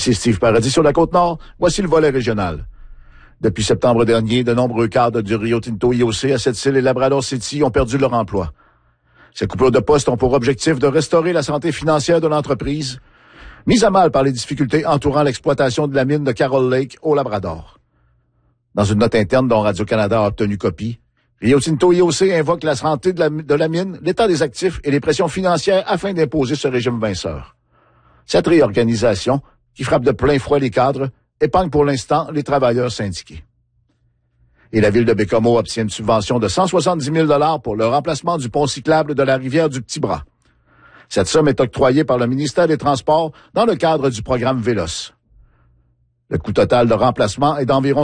Ici Steve Paradis sur la Côte-Nord. Voici le volet régional. Depuis septembre dernier, de nombreux cadres du Rio Tinto IOC à Sept-Îles et Labrador City ont perdu leur emploi. Ces coupures de postes ont pour objectif de restaurer la santé financière de l'entreprise, mise à mal par les difficultés entourant l'exploitation de la mine de Carol Lake au Labrador. Dans une note interne dont Radio-Canada a obtenu copie, Rio Tinto IOC invoque la santé de la mine, l'état des actifs et les pressions financières afin d'imposer ce régime vinceur. Cette réorganisation, qui frappe de plein fouet les cadres, épargne pour l'instant les travailleurs syndiqués. Et la ville de Bécomo obtient une subvention de 170 000 pour le remplacement du pont cyclable de la rivière du Petit-Bras. Cette somme est octroyée par le ministère des Transports dans le cadre du programme Vélos. Le coût total de remplacement est d'environ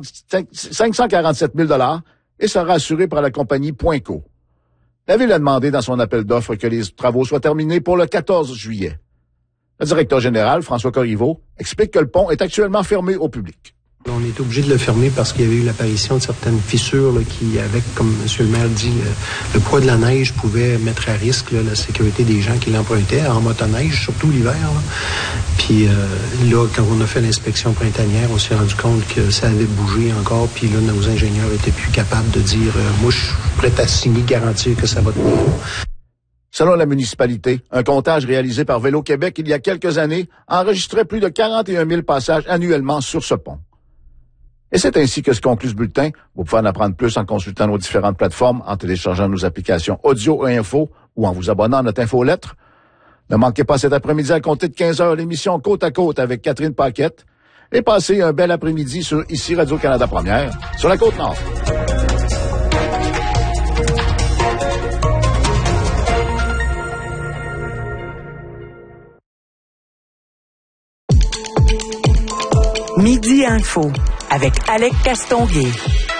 547 000 et sera assuré par la compagnie Poinco. La ville a demandé dans son appel d'offres que les travaux soient terminés pour le 14 juillet. Le directeur général, François Corriveau, explique que le pont est actuellement fermé au public. On est obligé de le fermer parce qu'il y avait eu l'apparition de certaines fissures là, qui, avec, comme M. le maire dit, le poids de la neige pouvait mettre à risque là, la sécurité des gens qui l'empruntaient en motoneige, surtout l'hiver. Là. Puis là, quand on a fait l'inspection printanière, on s'est rendu compte que ça avait bougé encore. Puis là, nos ingénieurs étaient plus capables de dire moi, je suis prêt à signer, garantir que ça va tenir. Selon la municipalité, un comptage réalisé par Vélo Québec il y a quelques années enregistrait plus de 41 000 passages annuellement sur ce pont. Et c'est ainsi que se conclut ce bulletin. Vous pouvez en apprendre plus en consultant nos différentes plateformes, en téléchargeant nos applications audio et info ou en vous abonnant à notre infolettre. Ne manquez pas cet après-midi à compter de 15 heures l'émission Côte à Côte avec Catherine Paquette et passez un bel après-midi sur ici Radio-Canada Première sur la Côte-Nord. Midi Info avec Alec Castonguay.